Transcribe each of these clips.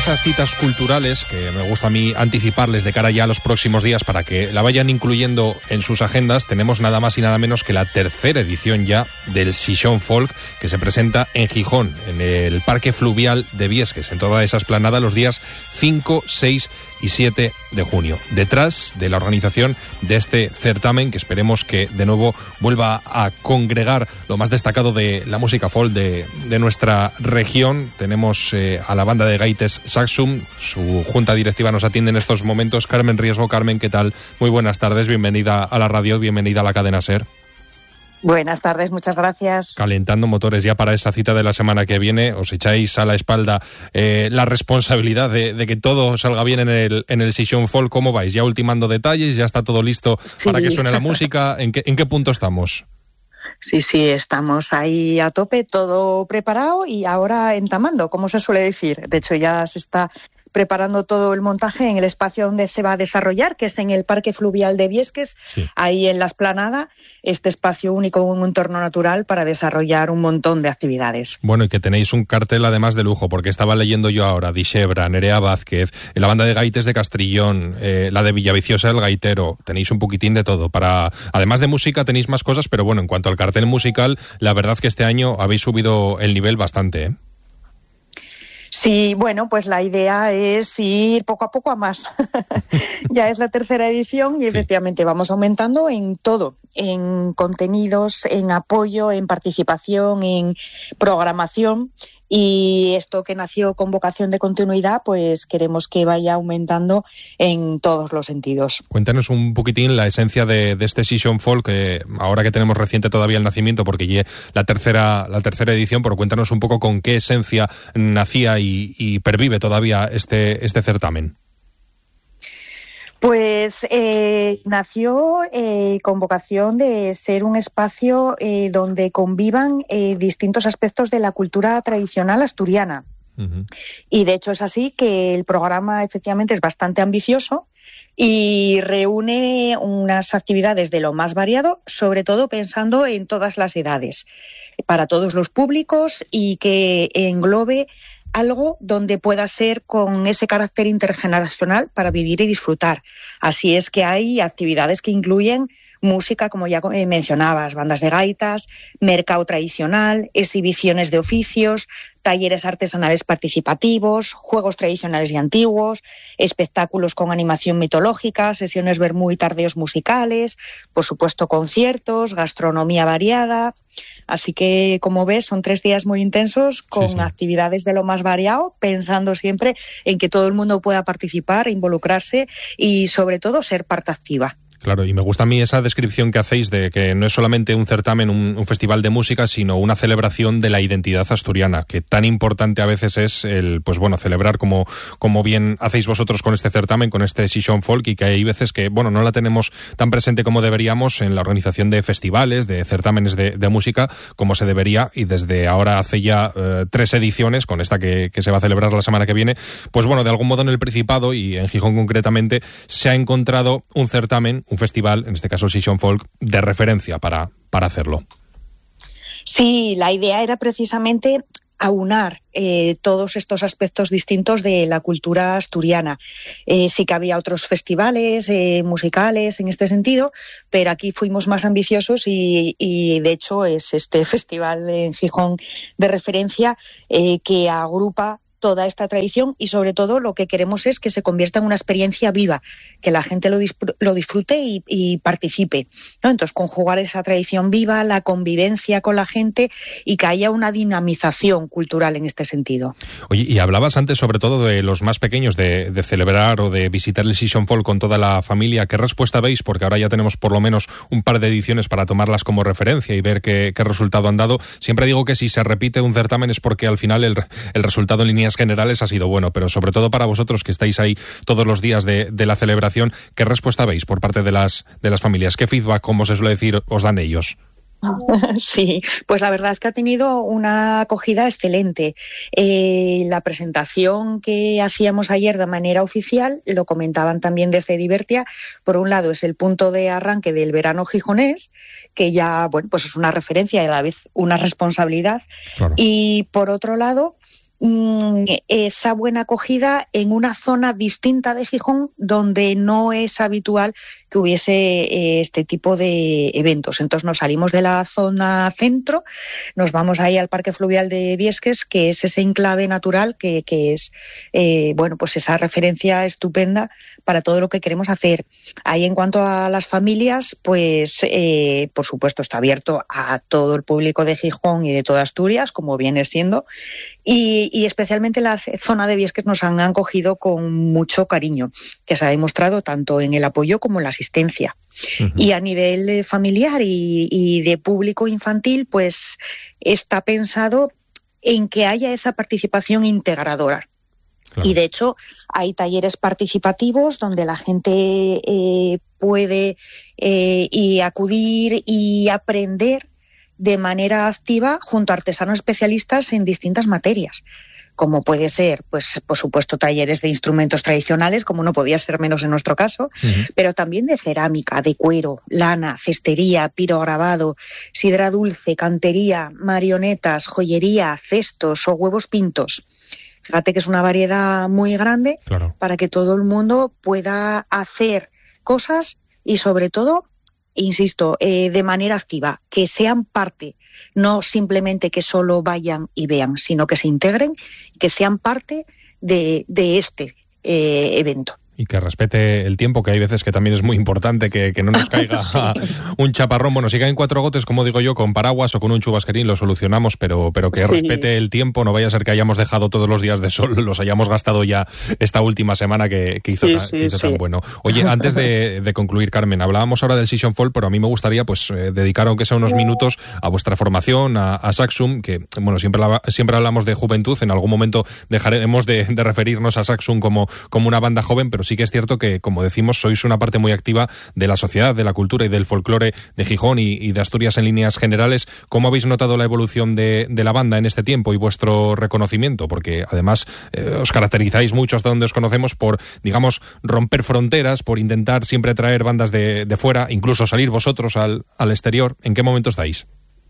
esas citas culturales que me gusta a mí anticiparles de cara ya a los próximos días para que la vayan incluyendo en sus agendas. Tenemos nada más y nada menos que la tercera edición ya del Xixón Folk, que se presenta en Gijón, en el Parque Fluvial de Viesques, en toda esa explanada, los días 5, 6 y 7 de junio. Detrás de la organización de este certamen, que esperemos que de nuevo vuelva a congregar lo más destacado de la música folk de nuestra región, tenemos a la banda de gaites Saxum. Su junta directiva nos atiende en estos momentos. Carmen Riesgo. Carmen, ¿qué tal? Muy buenas tardes, bienvenida a la radio, bienvenida a la cadena SER. Buenas tardes, muchas gracias. Calentando motores ya para esa cita de la semana que viene. Os echáis a la espalda la responsabilidad de que todo salga bien en el Xixón Folk. ¿Cómo vais? ¿Ya ultimando detalles? ¿Ya está todo listo para que suene la música? ¿En qué punto estamos? Sí, estamos ahí a tope, todo preparado y ahora entamando, como se suele decir. De hecho, ya se está preparando todo el montaje en el espacio donde se va a desarrollar, que es en el Parque Fluvial de Viesques, sí. Ahí en la explanada, este espacio único, un entorno natural para desarrollar un montón de actividades. Bueno, y que tenéis un cartel además de lujo, porque estaba leyendo yo ahora, Dixebra, Nerea Vázquez, la banda de gaites de Castrillón, la de Villaviciosa el Gaitero, tenéis un poquitín de todo. Además de música tenéis más cosas, pero bueno, en cuanto al cartel musical, la verdad que este año habéis subido el nivel bastante, ¿eh? Sí, bueno, pues la idea es ir poco a poco a más. Ya es la tercera edición y efectivamente vamos aumentando en todo, en contenidos, en apoyo, en participación, en programación. Y esto que nació con vocación de continuidad, pues queremos que vaya aumentando en todos los sentidos. Cuéntanos un poquitín la esencia de este Xixón Folk, ahora que tenemos reciente todavía el nacimiento, porque ya la tercera edición, pero cuéntanos un poco con qué esencia nacía y pervive todavía este certamen. Pues nació con vocación de ser un espacio donde convivan distintos aspectos de la cultura tradicional asturiana. Uh-huh. Y de hecho es así que el programa efectivamente es bastante ambicioso y reúne unas actividades de lo más variado, sobre todo pensando en todas las edades, para todos los públicos y que englobe algo donde pueda ser con ese carácter intergeneracional para vivir y disfrutar. Así es que hay actividades que incluyen música, como ya mencionabas, bandas de gaitas, mercado tradicional, exhibiciones de oficios, talleres artesanales participativos, juegos tradicionales y antiguos, espectáculos con animación mitológica, sesiones vermú y tardeos musicales, por supuesto conciertos, gastronomía variada. Así que, como ves, son 3 días muy intensos con actividades de lo más variado, pensando siempre en que todo el mundo pueda participar, involucrarse y, sobre todo, ser parte activa. Claro, y me gusta a mí esa descripción que hacéis de que no es solamente un certamen, un festival de música, sino una celebración de la identidad asturiana, que tan importante a veces es celebrar como bien hacéis vosotros con este certamen, con este Xixón Folk, y que hay veces que, no la tenemos tan presente como deberíamos en la organización de festivales, de certámenes de música, como se debería, y desde ahora hace ya 3 ediciones, con esta que se va a celebrar la semana que viene, de algún modo en el Principado, y en Gijón concretamente, se ha encontrado un certamen, un festival, en este caso el Xixón Folk, de referencia para hacerlo. Sí, la idea era precisamente aunar todos estos aspectos distintos de la cultura asturiana. Sí que había otros festivales musicales en este sentido, pero aquí fuimos más ambiciosos y de hecho es este festival en Gijón de referencia que agrupa toda esta tradición y sobre todo lo que queremos es que se convierta en una experiencia viva, que la gente lo disfrute y participe, ¿no? Entonces conjugar esa tradición viva, la convivencia con la gente y que haya una dinamización cultural en este sentido. Oye, y hablabas antes sobre todo de los más pequeños, de celebrar o de visitar el Xixón Folk con toda la familia. ¿Qué respuesta veis? Porque ahora ya tenemos por lo menos un par de ediciones para tomarlas como referencia y ver qué resultado han dado. Siempre digo que si se repite un certamen es porque al final el resultado en líneas generales ha sido bueno, pero sobre todo para vosotros que estáis ahí todos los días de la celebración, ¿qué respuesta veis por parte de las familias? ¿Qué feedback, como se suele decir, os dan ellos? Sí, pues la verdad es que ha tenido una acogida excelente. La presentación que hacíamos ayer de manera oficial, lo comentaban también desde Divertia, por un lado es el punto de arranque del verano gijonés, que ya pues es una referencia y a la vez una responsabilidad, claro. Y por otro lado esa buena acogida en una zona distinta de Gijón donde no es habitual que hubiese este tipo de eventos. Entonces nos salimos de la zona centro, nos vamos ahí al Parque Fluvial de Biesques, que es ese enclave natural que es pues esa referencia estupenda para todo lo que queremos hacer. Ahí, en cuanto a las familias, pues por supuesto está abierto a todo el público de Gijón y de toda Asturias, como viene siendo, y especialmente la zona de Biesques nos han acogido con mucho cariño, que se ha demostrado tanto en el apoyo como en la asistencia. Uh-huh. Y a nivel familiar y de público infantil, pues está pensado en que haya esa participación integradora. Claro. Y de hecho hay talleres participativos donde la gente puede acudir y aprender de manera activa junto a artesanos especialistas en distintas materias, como puede ser, pues por supuesto, talleres de instrumentos tradicionales, como no podía ser menos en nuestro caso, pero también de cerámica, de cuero, lana, cestería, pirograbado, sidra dulce, cantería, marionetas, joyería, cestos o huevos pintos. Fíjate que es una variedad muy grande, claro, para que todo el mundo pueda hacer cosas y, sobre todo, insisto, de manera activa, que sean parte, no simplemente que solo vayan y vean, sino que se integren, que sean parte de este evento. Y que respete el tiempo, que hay veces que también es muy importante, que no nos caiga sí, un chaparrón. Bueno, si caen 4 gotes, como digo yo, con paraguas o con un chubasquerín lo solucionamos, pero que sí, respete el tiempo. No vaya a ser que hayamos dejado todos los días de sol, los hayamos gastado ya esta última semana que hizo tan bueno. Oye, antes de concluir, Carmen, hablábamos ahora del Session Folk, pero a mí me gustaría pues dedicar, aunque sea unos minutos, a vuestra formación, a Saxum, que bueno, siempre hablamos de juventud. En algún momento dejaremos de referirnos a Saxum como una banda joven, pero sí que es cierto que, como decimos, sois una parte muy activa de la sociedad, de la cultura y del folclore de Gijón y de Asturias en líneas generales. ¿Cómo habéis notado la evolución de la banda en este tiempo y vuestro reconocimiento? Porque además os caracterizáis mucho, hasta donde os conocemos, por, digamos, romper fronteras, por intentar siempre traer bandas de fuera, incluso salir vosotros al exterior. ¿En qué momento estáis?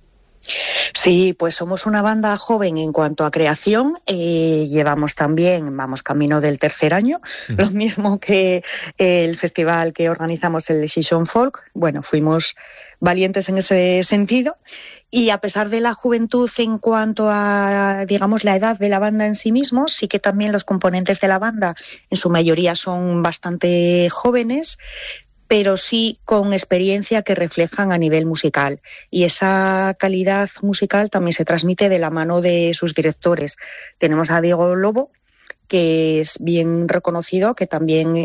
Sí, pues somos una banda joven en cuanto a creación, vamos camino del 3er año, lo mismo que el festival que organizamos, el Session Folk. Bueno, fuimos valientes en ese sentido, y a pesar de la juventud en cuanto a, digamos, la edad de la banda en sí mismo, sí que también los componentes de la banda en su mayoría son bastante jóvenes, pero sí con experiencia que reflejan a nivel musical. Y esa calidad musical también se transmite de la mano de sus directores. Tenemos a Diego Lobo, que es bien reconocido, que también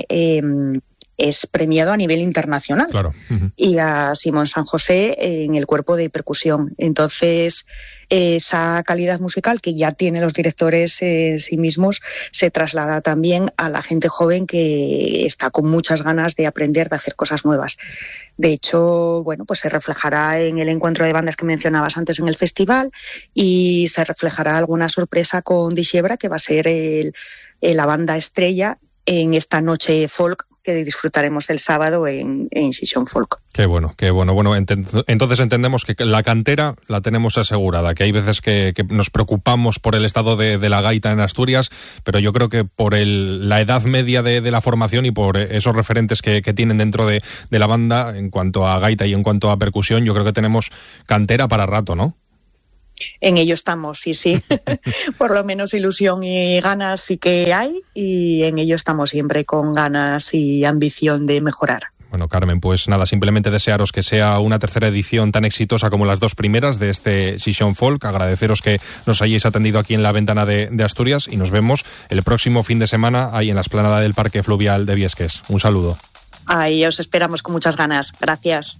es premiado a nivel internacional. Claro. Uh-huh. Y a Simón San José en el cuerpo de percusión. Entonces, esa calidad musical que ya tienen los directores en sí mismos se traslada también a la gente joven que está con muchas ganas de aprender, de hacer cosas nuevas. De hecho, bueno, pues se reflejará en el encuentro de bandas que mencionabas antes en el festival, y se reflejará alguna sorpresa con Dixebra, que va a ser la banda estrella en esta noche folk que disfrutaremos el sábado en Session Folk. Qué bueno, qué bueno. Bueno, entonces entendemos que la cantera la tenemos asegurada, que hay veces que nos preocupamos por el estado de la gaita en Asturias, pero yo creo que por la edad media de la formación y por esos referentes que tienen dentro de la banda en cuanto a gaita y en cuanto a percusión, yo creo que tenemos cantera para rato, ¿no? En ello estamos, sí. Por lo menos ilusión y ganas sí que hay, y en ello estamos siempre con ganas y ambición de mejorar. Bueno, Carmen, pues nada, simplemente desearos que sea una 3ª edición tan exitosa como las 2 primeras de este Session Folk. Agradeceros que nos hayáis atendido aquí en la ventana de Asturias, y nos vemos el próximo fin de semana ahí en la explanada del Parque Fluvial de Biesques. Un saludo. Ahí os esperamos con muchas ganas. Gracias.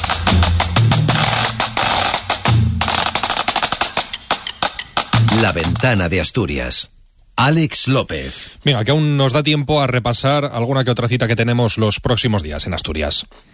La ventana de Asturias. Alex López. Venga, que aún nos da tiempo a repasar alguna que otra cita que tenemos los próximos días en Asturias.